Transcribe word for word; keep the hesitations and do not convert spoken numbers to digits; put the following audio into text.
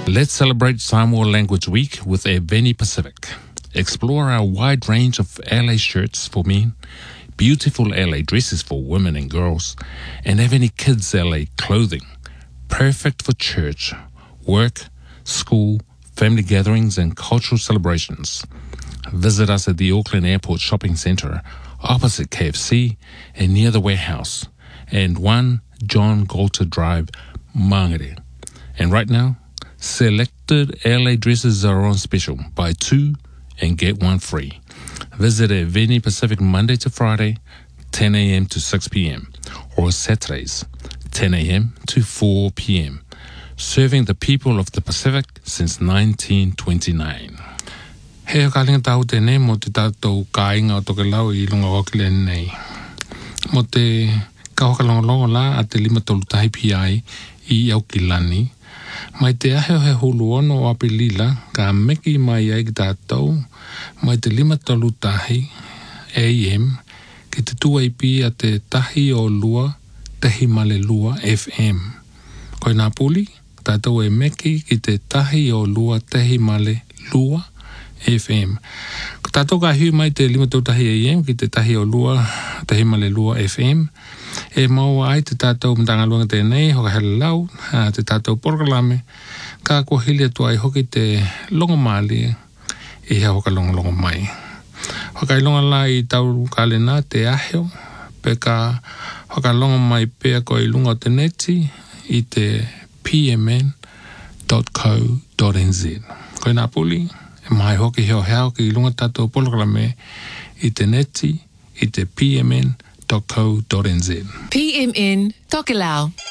Let's celebrate Samoa Language Week with Eveni Pacific. Explore our wide range of L A shirts for men, beautiful L A dresses for women and girls, and Eveni Kids L A clothing. Perfect for church, work, school, family gatherings, and cultural celebrations. Visit us at the Auckland Airport Shopping Centre, opposite K F C and near the warehouse, and one John Galter Drive, Mangere. And right now, selected L A dresses are on special. Buy two and get one free. Visit Eveni Pacific Monday to Friday, ten a.m. to six p.m. or Saturdays, ten a.m. to four p.m. Serving the people of the Pacific since nineteen twenty-nine. He kalinga tau tēnei mo te tātou kāinga o toke lau I lunga wakile nei. Mo te kahokalongolongo la a te lima tolu tahi pi ai I Aukilani. Mai te ahe o he hulu ono o Apelila, ka meki mai ai ki tātou, mai te lima tolu tahi A M, ki te tuaipi a te tahi o lua, tehi male lua F M. Koe nā puli, tātou e meki ki te tahi o lua, tehi male lua F M. Ko tātou ka hiu mai te lima tolu tahi A M, ki te tahi o lua, tehi male lua F M. E mau ai te tātou mtangaluanga tēnei, hoka hele lau, te tātou porkalame, ka kua hili atua ai hoki te longo mali, I hea hoka longo longo mai. Hoka I longa la I tau kalena te aheo, pe ka hoka longo mai pea ko I lunga o te neti, I te p m n dot co dot n z. Koe nā puli, e mai hoki heo heo ki I lunga tātou porkalame, I te neti, I te p m n dot co dot n z. P M N Tokelau.